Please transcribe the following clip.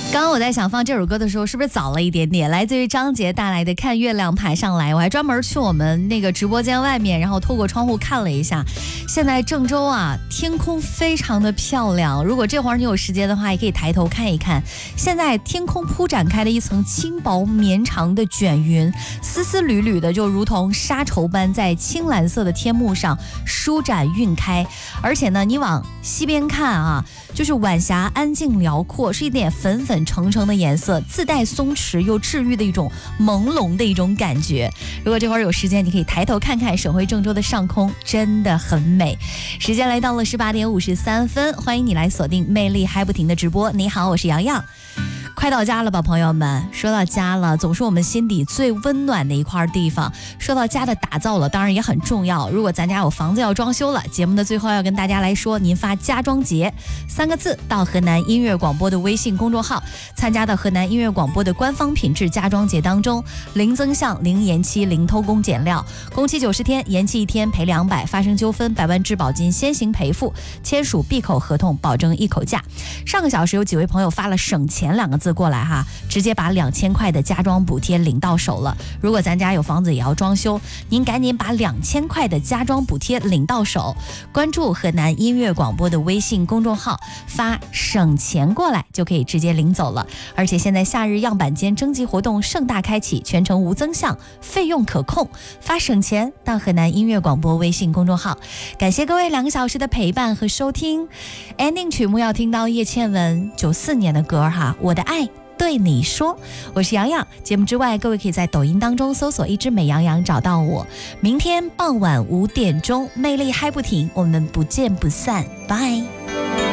刚刚我在想放这首歌的时候是不是早了一点点，来自于张杰带来的看月亮排上来。我还专门去我们那个直播间外面，然后透过窗户看了一下，现在郑州啊天空非常的漂亮，如果这会儿你有时间的话也可以抬头看一看，现在天空铺展开了一层轻薄绵长的卷云，丝丝缕缕的就如同纱绸般在青蓝色的天幕上舒展晕开。而且呢你往西边看啊，就是晚霞安静辽阔，是一点粉粉橙橙的颜色，自带松弛又治愈的一种朦胧的一种感觉。如果这会儿有时间，你可以抬头看看省会郑州的上空，真的很美。时间来到了18点53分，欢迎你来锁定魅力嗨不停的直播。你好，我是洋洋。快到家了吧，朋友们？说到家了，总是我们心底最温暖的一块地方。说到家的打造了，当然也很重要。如果咱家有房子要装修了，节目的最后要跟大家来说，您发家装节3个字到河南音乐广播的微信公众号，参加到河南音乐广播的官方品质家装节当中，零增项、零延期、零偷工减料，工期90天，延期1天赔200，发生纠纷100万质保金先行赔付，签署闭口合同，保证一口价。上个小时有几位朋友发了省钱2个字过来哈，直接把2000块的家装补贴领到手了。如果咱家有房子也要装修，您赶紧把2000块的家装补贴领到手，关注河南音乐广播的微信公众号，发省钱过来就可以直接领走了。而且现在夏日样板间征集活动盛大开启，全程无增项，费用可控，发省钱到河南音乐广播微信公众号。感谢各位2个小时的陪伴和收听。 Ending 曲目要听到叶倩文94年的歌哈，我的爱对你说。我是洋洋，节目之外各位可以在抖音当中搜索一只美羊羊找到我。明天傍晚5点钟魅力嗨不停，我们不见不散，拜。